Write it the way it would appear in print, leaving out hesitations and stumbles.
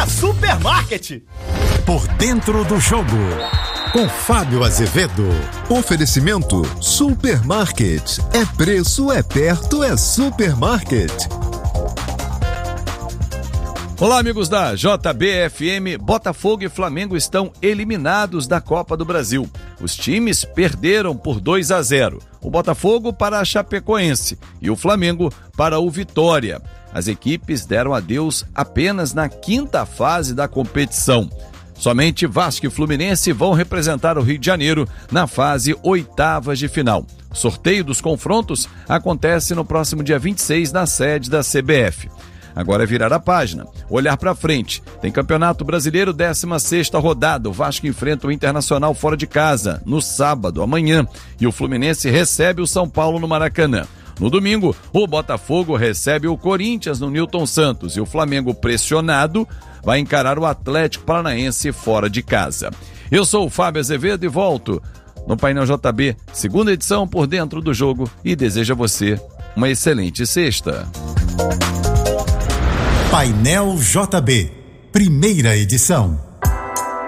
é Supermarket. Por dentro do jogo, com Fábio Azevedo. Oferecimento Supermarket. É preço, é perto, é Supermarket. Olá, amigos da JBFM. Botafogo e Flamengo estão eliminados da Copa do Brasil. Os times perderam por 2-0. O Botafogo para a Chapecoense e o Flamengo para o Vitória. As equipes deram adeus apenas na quinta fase da competição. Somente Vasco e Fluminense vão representar o Rio de Janeiro na fase oitavas de final. O sorteio dos confrontos acontece no próximo dia 26 na sede da CBF. Agora é virar a página, olhar para frente. Tem Campeonato Brasileiro, 16ª rodada. O Vasco enfrenta o Internacional fora de casa, no sábado, amanhã. E o Fluminense recebe o São Paulo no Maracanã. No domingo, o Botafogo recebe o Corinthians no Newton Santos. E o Flamengo, pressionado, vai encarar o Atlético Paranaense fora de casa. Eu sou o Fábio Azevedo e volto no Painel JB, segunda edição, por dentro do jogo. E desejo a você uma excelente sexta. Painel JB, primeira edição.